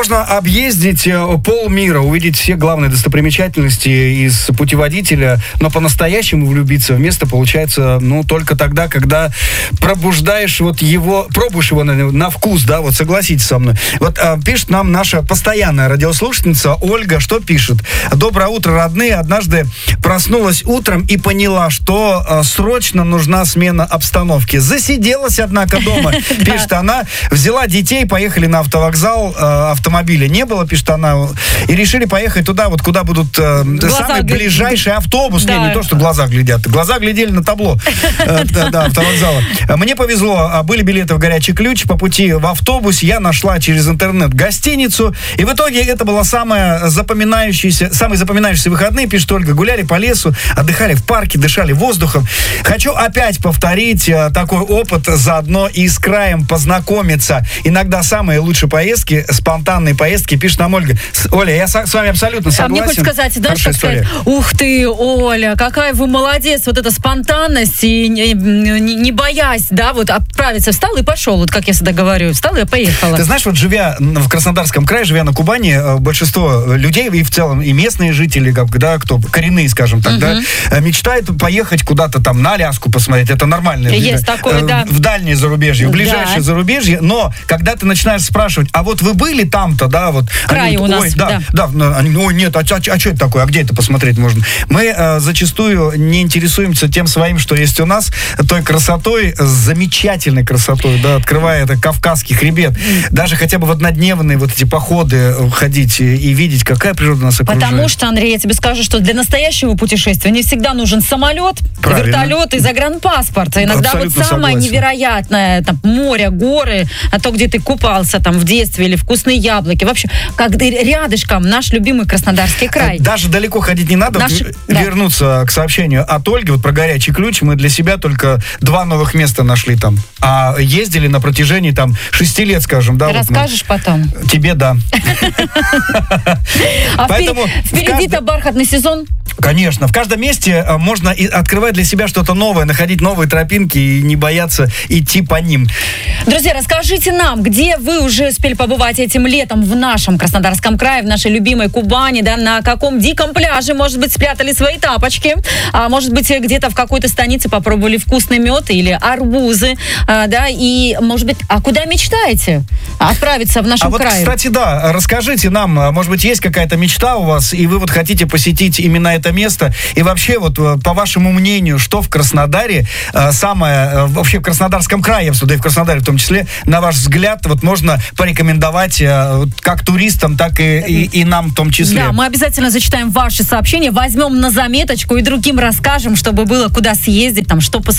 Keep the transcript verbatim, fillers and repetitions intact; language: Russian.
Можно объездить полмира, увидеть все главные достопримечательности из путеводителя, но по-настоящему влюбиться в место получается, ну, только тогда, когда пробуждаешь вот его, пробуешь его на, на вкус, да, вот согласитесь со мной. Вот а, пишет нам наша постоянная радиослушательница Ольга, что пишет? Доброе утро, родные. Однажды проснулась утром и поняла, что а, срочно нужна смена обстановки. Засиделась, однако, дома, пишет она, взяла детей, поехали на автовокзал, автомобиля не было, пишет она, и решили поехать туда, вот куда будут э, самый гля... ближайший автобус. Да. Не, не то, что глаза глядят. Глаза глядели на табло э, да, да, автовокзала. Мне повезло, были билеты в «Горячий ключ». По пути в автобус я нашла через интернет гостиницу, и в итоге это было самое запоминающееся, самые запоминающиеся выходные, пишет Ольга. Гуляли по лесу, отдыхали в парке, дышали воздухом. Хочу опять повторить э, такой опыт, заодно и с краем познакомиться. Иногда самые лучшие поездки, спонтанные поездки, пишет нам Ольга. Оля, я с, с вами абсолютно согласен. А мне хочется сказать, знаешь, как сказать, ух ты, Оля, какая вы молодец, вот эта спонтанность и не, не, не боясь, да, вот отправиться, встал и пошел, вот как я всегда говорю, встал и поехала. Ты знаешь, вот живя в Краснодарском крае, живя на Кубани, большинство людей и в целом и местные жители, как, да, кто коренные, скажем так, uh-huh. да, мечтают поехать куда-то там на Аляску посмотреть, это нормально. Есть такое, да. В дальнее зарубежье, в ближайшее да. зарубежье, но когда ты начинаешь спрашивать, а вот вы были там-то, да, вот. Край у нас, ой, да. Да, да, они, ой, нет, а, а, а что это такое, а где это посмотреть можно? Мы э, зачастую не интересуемся тем своим, что есть у нас, той красотой, замечательной красотой, да, открывая это Кавказский хребет, даже хотя бы в однодневные вот эти походы ходить и, и видеть, какая природа нас окружает. Потому что, Андрей, я тебе скажу, что для настоящего путешествия не всегда нужен самолет, правильно. Вертолет и загранпаспорт. Иногда абсолютно вот самое согласен. Невероятное, там, море, горы, а то, где ты купался там в детстве, или вкусные яблоки. Вообще, как рядышком наш любимый Краснодарский край. Даже далеко ходить не надо. Наш... Вернуться да. к сообщению от Ольги, вот про «Горячий ключ», мы для себя только два новых места нашли там. А ездили на протяжении там шести лет, скажем. Да, расскажешь вот, ну, потом? Тебе да. А впереди-то бархатный сезон? Конечно. В каждом месте можно открывать для себя что-то новое, находить новые тропинки и не бояться идти по ним. Друзья, расскажите нам, где вы уже успели побывать этим летом в нашем Краснодарском крае, в нашей любимой Кубани, да, на каком диком пляже, может быть, спрятали свои тапочки, а может быть, где-то в какой-то станице попробовали вкусный мед или арбузы, а, да, и, может быть, а куда мечтаете отправиться в нашем а крае? Вот, кстати, да, расскажите нам, может быть, есть какая-то мечта у вас, и вы вот хотите посетить именно это место, и вообще, вот, по вашему мнению, что в Краснодаре самое, вообще в Краснодарском крае, я сюда и в Краснодаре в том числе, на ваш взгляд, вот можно порекомендовать как туристам, так и, и, и нам в том числе. Да, мы обязательно зачитаем ваши сообщения, возьмем на заметочку и другим расскажем, чтобы было куда съездить, там, что посмотреть.